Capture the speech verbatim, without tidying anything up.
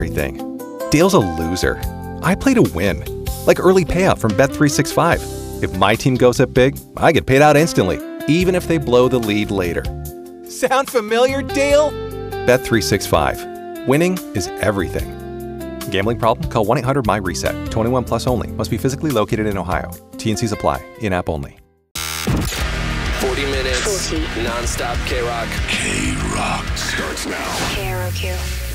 everything. Dale's a loser. I play to win. Like early payout from Bet three sixty-five. If my team goes up big, I get paid out instantly, even if they blow the lead later. Sound familiar, Dale? Bet three sixty-five. Winning is everything. Gambling problem? Call one eight hundred M Y reset. twenty-one plus only. Must be physically located in Ohio. T and Cs apply. In-app only. forty minutes, forty. non-stop K-Rock. K-Rock starts now. K R O Q.